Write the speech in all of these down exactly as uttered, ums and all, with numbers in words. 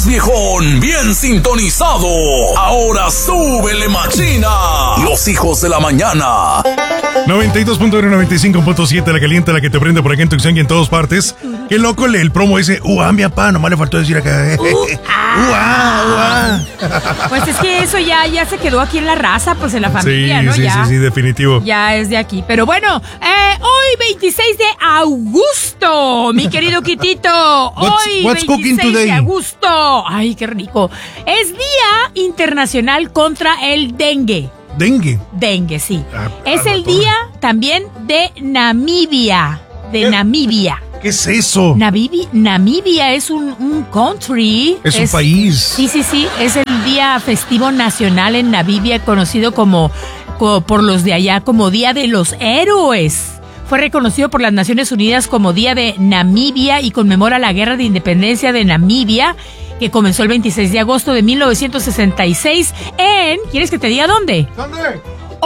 viejón, bien sintonizado. Ahora súbele machina. Los hijos de la mañana. noventa y dos punto uno, noventa y cinco punto siete, la caliente, la que te prende por aquí en Tucson y en todas partes. Qué loco el, el promo ese. Uah, mi papá, nomás le faltó decir acá. Uh, Uah, uah. Pues es que eso ya, ya se quedó aquí en la raza, pues en la familia, sí, ¿no? Sí, ya, sí, sí, definitivo. Ya es de aquí. Pero bueno, eh, hoy veintiséis de agosto, mi querido Quitito. What's- Hoy what's cooking veintiséis today? de agosto. Ay, qué rico. Es Día Internacional contra el Dengue. Dengue. Dengue, sí. Ah, es ah, el doctor. día también de Namibia. De ¿Qué? Namibia. ¿Qué es eso? Navibi- Namibia es un, un country. Es un país. Sí, sí, sí. Es el día festivo nacional en Namibia, conocido como, co- por los de allá como Día de los Héroes. Fue reconocido por las Naciones Unidas como Día de Namibia y conmemora la Guerra de Independencia de Namibia, que comenzó el veintiséis de agosto de mil novecientos sesenta y seis en... ¿Quieres que te diga dónde? ¿Dónde?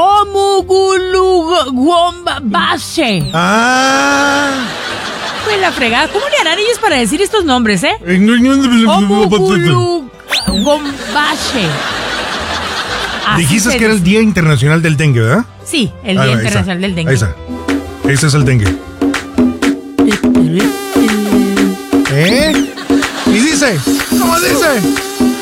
Omuguluguambashe. Ah. Fue la fregada. ¿Cómo le harán ellos para decir estos nombres, eh? Omuguluguambashe. Así Dijiste se que era el dice. Día Internacional del Dengue, ¿verdad? Sí, el Ah, Día ahí Internacional está. del Dengue. Ahí está. Ese es el dengue. ¿Eh? Y dice, ¿cómo dice?